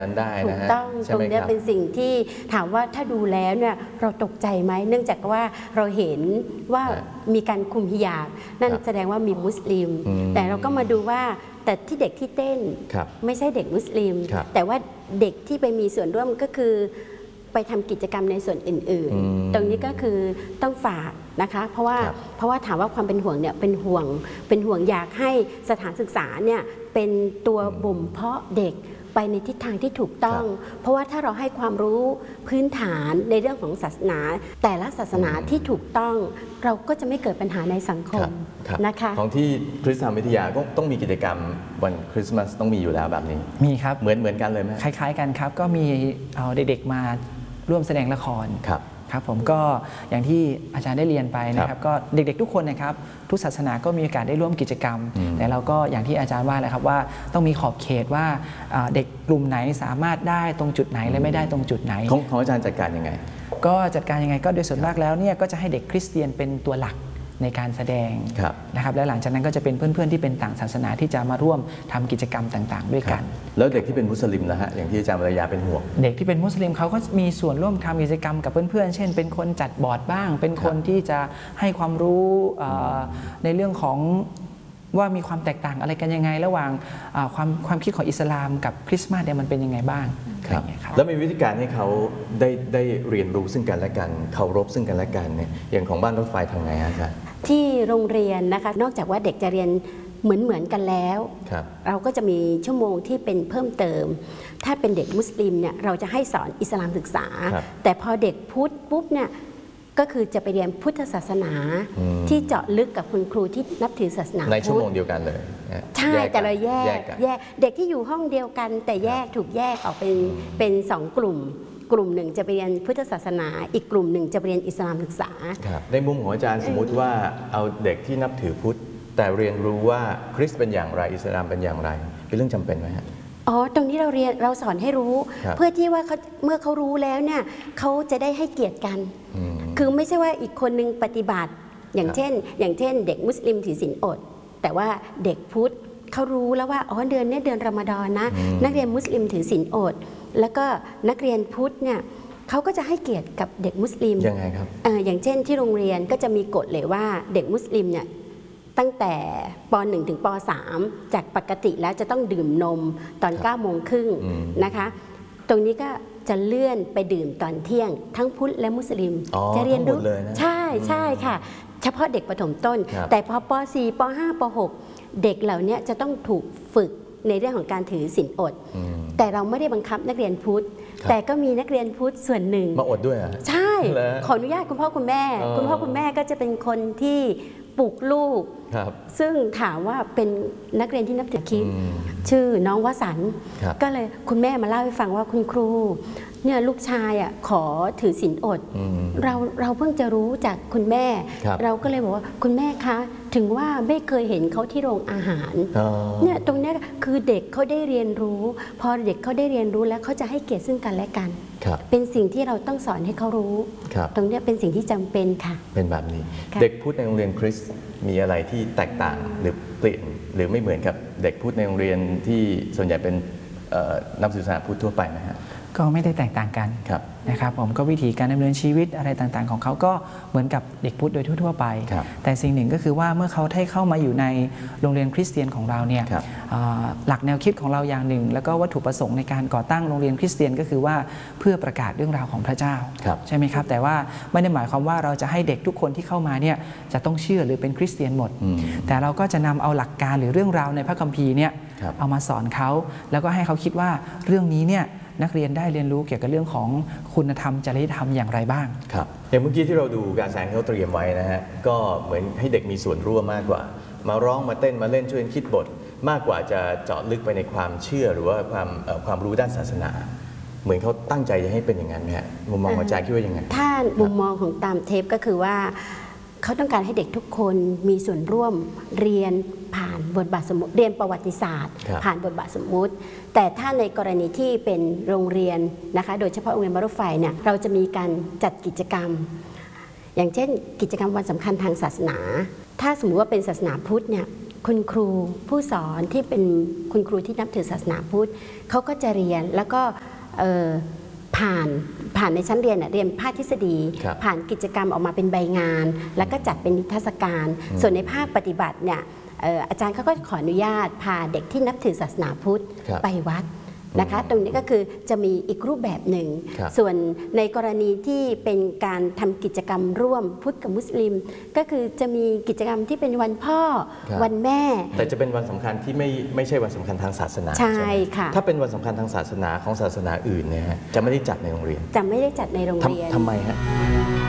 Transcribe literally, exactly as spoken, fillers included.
นั้นได้นะฮะถูกต้องตรงนี้เป็นสิ่งที่ถามว่าถ้าดูแล้วเนี่ยเราตกใจไหมเนื่องจากว่าเราเห็นว่ามีการคุมฮิญาบนั่นแสดงว่ามีมุสลิมแต่เราก็มาดูว่าแต่ที่เด็กที่เต้นไม่ใช่เด็กมุสลิมแต่ว่าเด็กที่ไปมีส่วนร่วมก็คือไปทำกิจกรรมในส่วนอื่นๆตรงนี้ก็คือต้องฝากนะคะเพราะว่าเพราะว่าถามว่าความเป็นห่วงเนี่ยเป็นห่วงเป็นห่วงอยากให้สถานศึกษาเนี่ยเป็นตัวบ่มเพาะเด็กไปในทิศทางที่ถูกต้องเพราะว่าถ้าเราให้ความรู้พื้นฐานในเรื่องของศาสนาแต่ละศาสนาที่ถูกต้องเราก็จะไม่เกิดปัญหาในสังคมนะคะของที่คริสตวิทยาก็ต้องมีกิจกรรมวันคริสต์มาสต้องมีอยู่แล้วแบบนี้มีครับเหมือนเหมือนกันเลยไหมคล้ายๆกันครับก็มีเอาเด็กๆมาร่วมแสดงละครครับครับผมก็อย่างที่อาจารย์ได้เรียนไปนะครับก็เด็กๆทุกคนนะครับทุกศาสนาก็มีโอกาสได้ร่วมกิจกรรมแต่เราก็อย่างที่อาจารย์ว่าแหละครับว่าต้องมีขอบเขตว่าเด็กกลุ่มไหนสามารถได้ตรงจุดไหนและไม่ได้ตรงจุดไหนของของอาจารย์จัดการยังไงก็จัดการยังไงก็โดยส่วนมากแล้วเนี่ยก็จะให้เด็กคริสเตียนเป็นตัวหลักในการแสดงนะครับแล้วหลังจากนั้นก็จะเป็นเพื่อนๆที่เป็นต่างศาสนาที่จะมาร่วมทำกิจกรรมต่างๆด้วยกันแล้วเด็กที่เป็นมุสลิมนะฮะอย่างที่อาจารย์วรยาเป็นห่วงเด็กที่เป็นมุสลิมเขาก็มีส่วนร่วมทำกิจกรรมกับเพื่อนๆเช่นเป็นคนจัดบอร์ดบ้างเป็นคนที่จะให้ความรู้ในเรื่องของว่ามีความแตกต่างอะไรกันยังไงระหว่างความความคิดของอิสลามกับคริสต์มาสเนี่ยมันเป็นยังไงบ้างครับแล้วมีวิธีการให้เขาได้ได้เรียนรู้ซึ่งกันและกันเคารพซึ่งกันและกันเนี่ยอย่างของบ้านรถไฟทำไงอาจารย์ที่โรงเรียนนะคะนอกจากว่าเด็กจะเรียนเหมือนเหมือนกันแล้วเราก็จะมีชั่วโมงที่เป็นเพิ่มเติมถ้าเป็นเด็กมุสลิมเนี่ยเราจะให้สอนอิสลามศึกษาแต่พอเด็กพุทธปุ๊บเนี่ยก็คือจะไปเรียนพุทธศาสนาที่เจาะลึกกับคุณครูที่นับถือศาสนาในชั่วโมงเดียวกันเลยใช่แต่เราแยกแยกเด็กที่อยู่ห้องเดียวกันแต่แยกถูกแยกออกเป็นเป็นสองกลุ่มกลุ่มหนึ่งจะไปเรียนพุทธศาสนาอีกกลุ่มหนึ่งจะไปเรียนอิสลามศึกษาในมุมของอาจารย์สมมุติว่าเอาเด็กที่นับถือพุทธแต่เรียนรู้ว่าคริสต์เป็นอย่างไรอิสลามเป็นอย่างไรเป็นเรื่องจำเป็นไหมฮะอ๋อตรงนี้เราเรียนเราสอนให้รู้เพื่อที่ว่าเขาเมื่อเขารู้แล้วเนี่ยเขาจะได้ให้เกียรติกันคือไม่ใช่ว่าอีกคนนึงปฏิบัติอย่างเช่นอย่างเช่นเด็กมุสลิมถือศีลอดแต่ว่าเด็กพุทธเขารู้แล้วว่าอ๋อเดือนนี้เดือนรอมฎอนนะนักเรียนมุสลิมถือศีลอดแล้วก็นักเรียนพุทธเนี่ยเขาก็จะให้เกียรติกับเด็กมุสลิมยังไงครับเอออย่างเช่นที่โรงเรียนก็จะมีกฎเลยว่าเด็กมุสลิมเนี่ยตั้งแต่ป หนึ่ง ถึงป สาม จากปกติแล้วจะต้องดื่มนมตอนเก้าโมงครึ่งนะคะตรงนี้ก็จะเลื่อนไปดื่มตอนเที่ยงทั้งพุทธและมุสลิมจะเรียนรู้ใช่ใช่ค่ะเฉพาะเด็กประถมต้นแต่พอป สี่ ป ห้า ป หก เด็กเหล่านี้จะต้องถูกฝึกในเรื่องของการถือศีลอดแต่เราไม่ได้บังคับนักเรียนพุทธแต่ก็มีนักเรียนพุทธส่วนหนึ่งมาอดด้วยอ่ะใช่ขออนุญาตคุณพ่อคุณแม่คุณพ่อคุณแม่ก็จะเป็นคนที่ปลุกลูกซึ่งถามว่าเป็นนักเรียนที่นับถือคริสต์ชื่อน้องวสันต์ก็เลยคุณแม่มาเล่าให้ฟังว่าคุณครูเนี่ยลูกชายอ่ะขอถือศีลอดเราเราเพิ่งจะรู้จากคุณแม่เราก็เลยบอกว่าคุณแม่คะถึงว่าไม่เคยเห็นเขาที่โรงอาหารเนี่ยตรงนี้คือเด็กเขาได้เรียนรู้พอเด็กเขาได้เรียนรู้แล้วเขาจะให้เกียรติซึ่งกันและกันเป็นสิ่งที่เราต้องสอนให้เขารู้ตรงนี้เป็นสิ่งที่จำเป็นค่ะเป็นแบบนี้เด็กพุทธในโรงเรียนคริสต์มีอะไรที่แตกต่างหรือเปลี่ยนหรือไม่เหมือนกับเด็กพุทธในโรงเรียนที่ส่วนใหญ่เป็นนักศึกษาพุทธทั่วไปไหมครับก็ไม่ได้แตกต่างกันนะครับผมก็วิธีการดำเนินชีวิตอะไรต่างๆของเขาก็เหมือนกับเด็กพุทธโดยทั่วๆไปแต่สิ่งหนึ่งก็คือว่าเมื่อเขาได้เข้ามาอยู่ในโรงเรียนคริสเตียนของเราเนี่ยหลักแนวคิดของเราอย่างหนึ่งแล้วก็วัตถุประสงค์ในการก่อตั้งโรงเรียนคริสเตียนก็คือว่าเพื่อประกาศเรื่องราวของพระเจ้าใช่ไหมครับแต่ว่าไม่ได้หมายความว่าเราจะให้เด็กทุกคนที่เข้ามาเนี่ยจะต้องเชื่อหรือเป็นคริสเตียนหมดแต่เราก็จะนำเอาหลักการหรือเรื่องราวในพระคัมภีร์เนี่ยเอามาสอนเขาแล้วก็ให้เขาคิดว่าเรื่องนี้เนี่ยนักเรียนได้เรียนรู้เกี่ยวกับเรื่องของคุณธรรมจริยธรรมอย่างไรบ้างครับอย่างเมื่อกี้ที่เราดูการแสดงที่เขาเตรียมไว้นะฮะก็เหมือนให้เด็กมีส่วนร่วมมากกว่ามาร้องมาเต้นมาเล่นช่วยคิดบทมากกว่าจะเจาะลึกไปในความเชื่อหรือว่าความความรู้ด้านศาสนาเหมือนเขาตั้งใจจะให้เป็นอย่างนั้นไหมฮะมุมมองอาจารย์คิดว่ายังไงถ้ามุมมองของตามเทปก็คือว่าเขาต้องการให้เด็กทุกคนมีส่วนร่วมเรียนผ่านบทบาทสมมุติเรียนประวัติศาสตร์ผ่านบทบาทสมมุติแต่ถ้าในกรณีที่เป็นโรงเรียนนะคะโดยเฉพาะโรงเรียนบ้านรถไฟเนี่ยเราจะมีการจัดกิจกรรมอย่างเช่นกิจกรรมวันสำคัญทางศาสนาถ้าสมมุติว่าเป็นศาสนาพุทธเนี่ยคุณครูผู้สอนที่เป็นคุณครูที่นับถือศาสนาพุทธเขาก็จะเรียนแล้วก็ผ่านผ่านในชั้นเรียนเรียนภาคทฤษฎีผ่านกิจกรรมออกมาเป็นใบงานแล้วก็จัดเป็นนิทรรศการส่วนในภาคปฏิบัติเนี่ยอาจารย์เขาก็ขออนุญาตพาเด็กที่นับถือศาสนาพุทธไปวัดนะคะตรงนี้ก็คือจะมีอีกรูปแบบหนึ่งส่วนในกรณีที่เป็นการทำกิจกรรมร่วมพุทธกับมุสลิมก็คือจะมีกิจกรรมที่เป็นวันพ่อวันแม่แต่จะเป็นวันสำคัญที่ไม่ไม่ใช่วันสำคัญทางศาสนาใช่ค่ะถ้าเป็นวันสำคัญทางศาสนาของศาสนาอื่นเนี่ยจะไม่ได้จัดในโรงเรียนจะไม่ได้จัดในโรงเรียนทำไมฮะ